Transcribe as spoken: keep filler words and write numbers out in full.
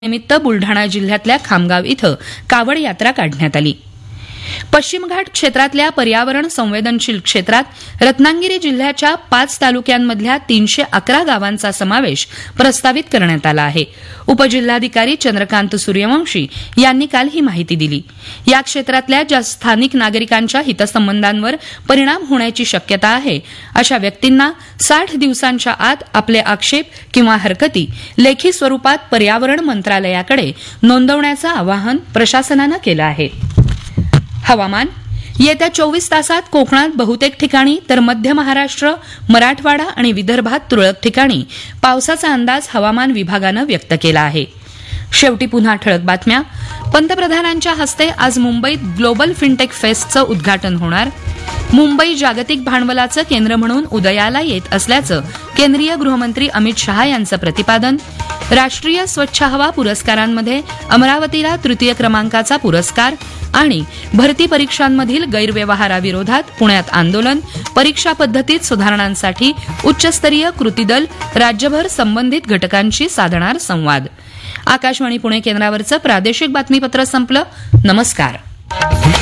निमित्त बुलढाणा जिल्ह्यातल्या खामगाव इथं कावड यात्रा काढण्यात आली. पश्चिम घाट क्षेत्रातल्या पर्यावरण संवेदनशील क्षेत्रात रत्नागिरी जिल्ह्याच्या पाच तालुक्यांमधल्या तीनशे अकरा गावांचा समावेश प्रस्तावित करण्यात आला आहे. उपजिल्हाधिकारी चंद्रकांत सूर्यवंशी यांनी काल ही माहिती दिली. या क्षेत्रातल्या ज्या स्थानिक नागरिकांच्या हितसंबंधांवर परिणाम होण्याची शक्यता आहे अशा व्यक्तींना साठ दिवसांच्या आत आपले आक्षेप किंवा हरकती लेखी स्वरूपात पर्यावरण मंत्रालयाकडे नोंदवण्याचं आवाहन प्रशासनानं केलं आहे. हवामान. येत्या चोवीस तासात कोकणात बहुतेक ठिकाणी तर मध्य महाराष्ट्र, मराठवाडा आणि विदर्भात तुरळक ठिकाणी पावसाचा अंदाज हवामान विभागानं व्यक्त केला आहे. शेवटी पुन्हा ठळक बातम्या. पंतप्रधानांच्या हस्ते आज मुंबईत ग्लोबल फिनटेक फेस्टचं उद्घाटन होणार. मुंबई जागतिक भांडवलाचं केंद्र म्हणून उदयाला येत असल्याचं केंद्रीय गृहमंत्री अमित शहा यांचं प्रतिपादन. राष्ट्रीय स्वच्छ हवा पुरस्कारांमध्ये अमरावतीला तृतीय क्रमांकाचा पुरस्कार. आणि भरती परीक्षांमधील गैरव्यवहाराविरोधात पुण्यात आंदोलन. परीक्षा पद्धतीत सुधारणांसाठी उच्चस्तरीय कृती दल राज्यभर संबंधित घटकांशी साधणार संवाद. आकाशवाणी पुणे केंद्रावरचं प्रादेशिक बातमीपत्र संपलं. नमस्कार.